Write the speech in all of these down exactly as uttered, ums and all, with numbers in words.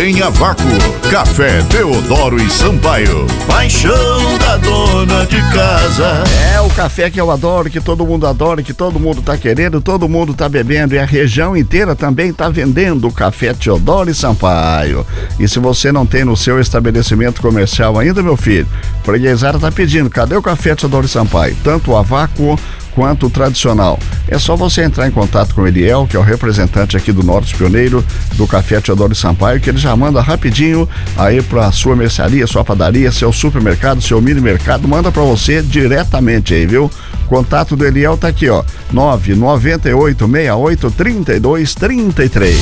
tem a vácuo. Café Teodoro e Sampaio. Paixão da dona de casa. É o café que eu adoro, que todo mundo adora, que todo mundo tá querendo, todo mundo tá bebendo e a região inteira também tá vendendo o café Teodoro e Sampaio. E se você não tem no seu estabelecimento comercial ainda, meu filho, a freguesada tá pedindo, cadê o café Teodoro e Sampaio? Tanto a vácuo quanto o tradicional. É só você entrar em contato com o Eliel, que é o representante aqui do Norte Pioneiro do Café Teodoro e Sampaio, que ele já manda rapidinho aí pra sua mercearia, sua padaria, seu supermercado, seu mini mercado, manda pra você diretamente aí, viu? Contato do Eliel tá aqui, ó, nove nove oito seis oito três dois três três.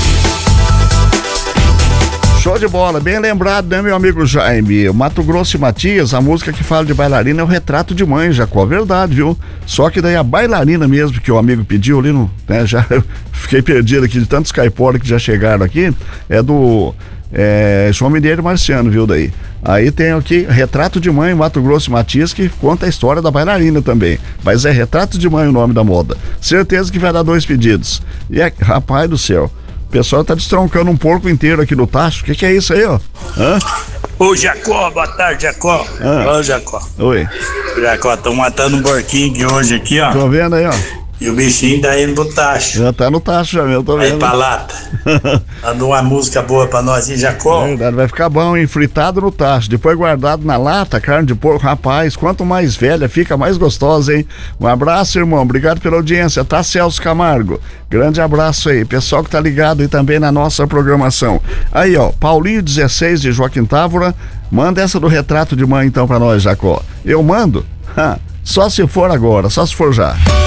Show de bola, bem lembrado, né, meu amigo Jaime? Mato Grosso e Matias, a música que fala de bailarina é o Retrato de Mãe, Jacó, verdade, viu? Só que daí a bailarina mesmo que o amigo pediu ali, no, né, já fiquei perdido aqui de tantos caiporas que já chegaram aqui, é do é, João Mineiro e Marciano, viu daí? Aí tem aqui Retrato de Mãe, Mato Grosso e Matias, que conta a história da bailarina também, mas é Retrato de Mãe o nome da moda. Certeza que vai dar dois pedidos. E é, rapaz do céu, o pessoal tá destroncando um porco inteiro aqui no tacho. O que que é isso aí, ó? Hã? Ô Jacó, boa tarde, Jacó. Ah. Ô Jacó. Oi. Jacó, estão matando um porquinho aqui hoje aqui, ó. Tô vendo aí, ó. E o bichinho tá indo pro tacho. Já tá no tacho já, meu, tô Aí vendo. pra lata. Manda uma música boa pra nós, hein, Jacó? Verdade, vai ficar bom, hein? Fritado no tacho, depois guardado na lata, carne de porco. Rapaz, quanto mais velha fica, mais gostosa, hein? Um abraço, irmão, obrigado pela audiência, tá, Celso Camargo? Grande abraço aí, pessoal que tá ligado aí também na nossa programação. Aí, ó, Paulinho dezesseis de Joaquim Távora, manda essa do Retrato de Mãe então pra nós, Jacó. Eu mando? Ha, só se for agora, só se for já.